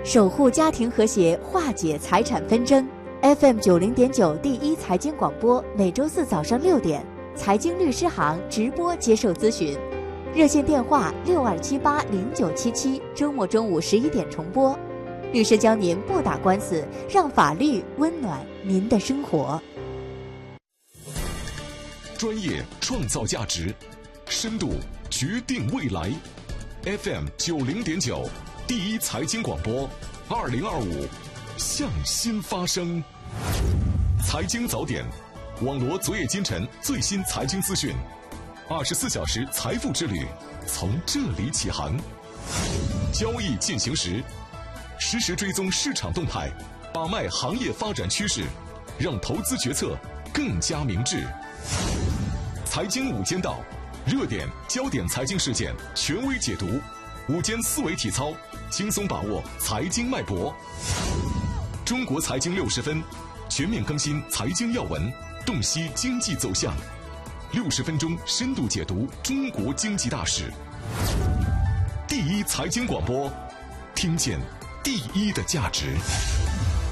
守护家庭和谐，化解财产纷争。FM90.9第一财经广播，每周四早上6点，财经律师行直播接受咨询，热线电话62780977，周末中午11点重播。律师教您不打官司，让法律温暖您的生活。 专业创造价值，深度决定未来。FM90.9第一财经广播，2025向心发声。财经早点，网罗昨夜今晨最新财经资讯，24小时财富之旅从这里起航。交易进行时，实时追踪市场动态，把脉行业发展趋势，让投资决策更加明智。财经午间道，热点焦点财经事件权威解读，午间思维体操，轻松把握财经脉搏。中国财经60分，全面更新财经要闻，洞悉经济走向，60分钟深度解读中国经济大事。第一财经广播，听见第一的价值。